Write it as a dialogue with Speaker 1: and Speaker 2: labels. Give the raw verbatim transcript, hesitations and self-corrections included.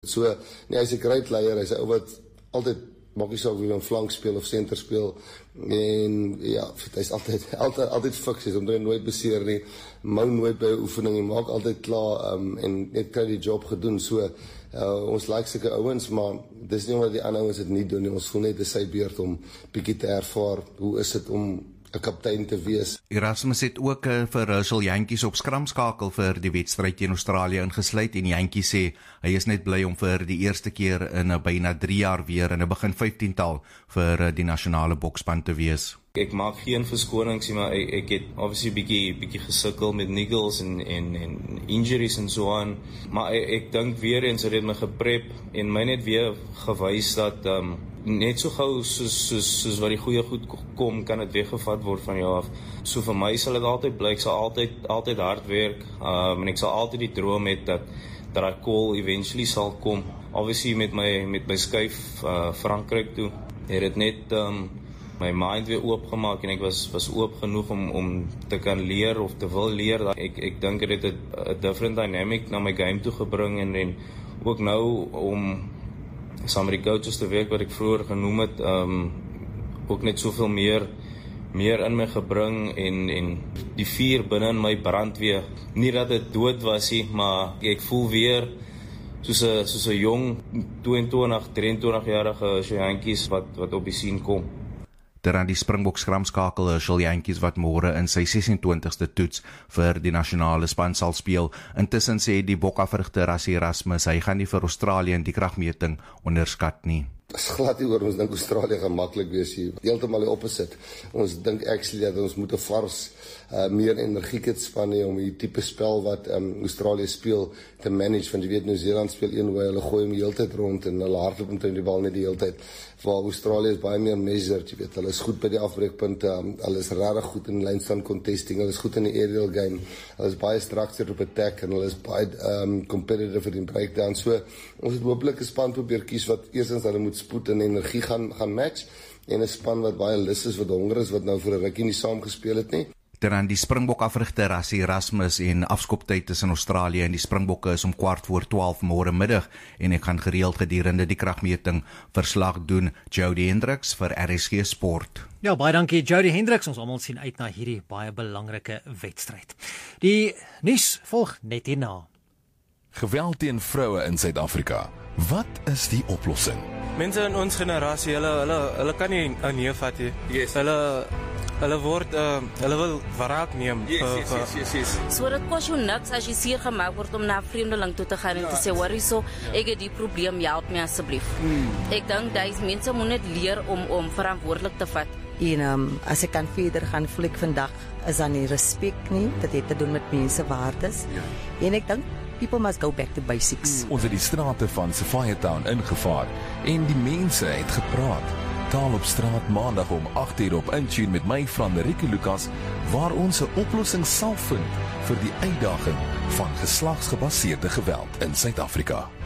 Speaker 1: So, nee, hy's 'n great leier, hy's 'n ou wat altyd maak nie saak wie hom flank speel of center speel, en ja, hy's altyd altyd altyd fiks, hy's omtrent nooit beseer nie, mou nooit by oefening, hy maak altyd klaar, um, en net kry die job gedoen. So uh, ons like sulke ouens, maar dis nie omdat die ander ouens dit nie doen nie, ons voel net dis sy beurt om bietjie te ervaar hoe is dit om 'n kaptein te wees.
Speaker 2: Erasmus het ook uh, vir Russell Jantjies op skramskakel vir die wedstryd teen Australië ingesluit, en Jantjies sê hy is net bly om vir die eerste keer in uh, byna drie jaar weer in 'n begin vyftiental vir uh, die nasionale boksspan te wees.
Speaker 3: Ek maak geen verskonings nie, maar ek, ek het obviously bietjie bietjie gesukkel met niggles en en en injuries en so aan, maar ek, ek dink weer eens het dit my geprep en my net weer gewys dat um, net so gou soos soos soos wat die goeie goed kom, kan dit weggevat word van jou af. So vir my sal dit altyd bly, ek sal altyd altyd hard werk, um, en ek sal altyd die droom hê dat dat daai call eventually sal kom. Obviously met my met my skuif uh, Frankryk toe, het dit net um, my mind weer oopgemaak en ek was was oop genoeg om om te kan leer of te wil leer. Ek ek dink dit het 'n different dynamic na my game toe gebring, en en ook nou om saam met die coaches te werk wat ek vroeër genoem het, um, ook net soveel meer meer in my gebring, en en die vuur binne in my brand weer. Nie dat dit dood was nie, maar ek voel weer soos 'n soos 'n jong tweeëntwintig, drieëntwintig-jarige Jantjies wat wat op die scene kom.
Speaker 2: Teraan die Springbok skramskakel Herschel Jantjies wat môre in sy sesentwintigste toets vir die nasionale span sal speel. Intussen sê die bokafrigter Rassie Erasmus, hy gaan nie vir Australië in die kragmeting onderskat nie.
Speaker 1: Dit is glad nie oor, ons dink Australië gaan maklik wees hier. Heeltemal die opposite. Ons dink actually dat ons moet 'n vars, uh, meer energieke span hê om die tipe spel wat um, Australië speel te manage, want jy weet Nieu-Seeland speel een hoe hulle gooi hom die hele tyd rond en hulle hardloop omtrent die bal net die hele tyd. Waar Australië is baie meer measured, jy weet, hulle is goed by die afbreekpunte, um, hulle is regtig goed in line stand contesting, hulle is goed in die aerial game, hulle is baie structured op attack en hulle is baie um, competitive in breakdown. So ons het hopelik 'n span probeer kies wat eerstens hulle moet spoed en energie gaan gaan match, en 'n span wat baie lus is, wat honger is, wat nou vir 'n rukkie nie saam gespeel het nie.
Speaker 2: Teraan die Springbok afrigter Rassie Erasmus en afskoptyd tussen Australië en die Springbokke is om kwart voor twaalf môre middag, en ek gaan gereeld gedurende die kragmeting verslag doen. Jody Hendricks vir R S G Sport.
Speaker 4: Ja, baie dankie Jody Hendricks. Ons almal sien uit na hierdie baie belangrike wedstryd. Die nuus volg net hierna.
Speaker 5: Geweld teen vroue in Suid-Afrika. Wat is die oplossing?
Speaker 6: Mense in ons generasie, hulle hulle hulle kan nie 'n nee vat nie. Yes. Hulle hulle word uh, hulle wil wraak neem.
Speaker 7: Yes, uh, yes, yes, yes, yes. So dit kos jou niks as jy seer gemaak word om na 'n vreemdeling toe te gaan en ja. te sê worry so, ek het die probleem, help my asseblief. Hmm. Ek dink daai mense moet net leer om om verantwoordelik te vat.
Speaker 8: En um, as ek kan verder gaan, voel ek vandag is dan nie respek nie, dit het te doen met mensewaardes. Ja. En ek dink people must go back to basics.
Speaker 5: Ons het die strate van Sophiatown ingevaar en die mense het gepraat. Taal op straat maandag om agt uur op Intune met my Frederike Lucas, waar ons 'n oplossing sal vind vir die uitdaging van geslagsgebaseerde geweld in Suid-Afrika.